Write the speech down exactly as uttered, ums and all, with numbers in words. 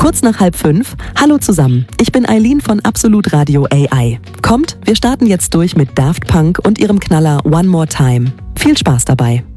Kurz nach halb fünf. Hallo zusammen. Ich bin Eileen von Absolut Radio A I. Kommt, wir starten jetzt durch mit Daft Punk und ihrem Knaller One More Time. Viel Spaß dabei.